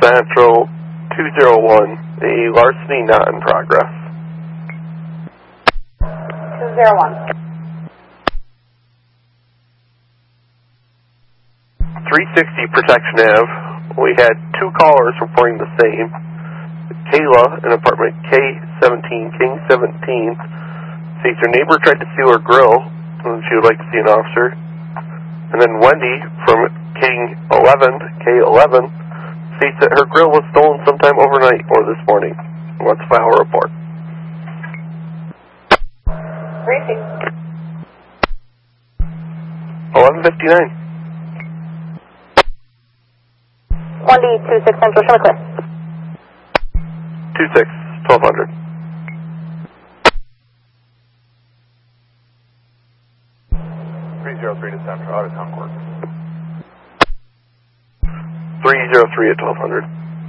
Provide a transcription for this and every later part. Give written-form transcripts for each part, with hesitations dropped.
Central 201, a larceny not in progress. 201. 360 Protection Ave. We had two callers reporting the same. Kayla in apartment K17, King 17, states her neighbor tried to steal her grill and she would like to see an officer. And then Wendy from King 11, K11, states that her grill was stolen sometime overnight or this morning. Let's file a report. 11:59. Wendy 26 Central, show me clear. 26, 1200. .303 to Central, out of town court. 303 at 1200.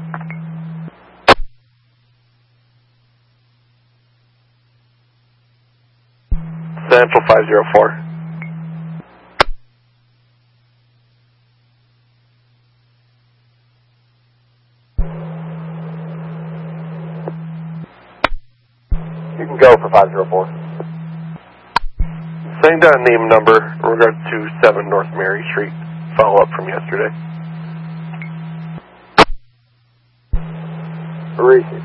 Central 504. You can go for 504. Same down name number in regards to 7 North Mary Street. Follow up from yesterday. Reese.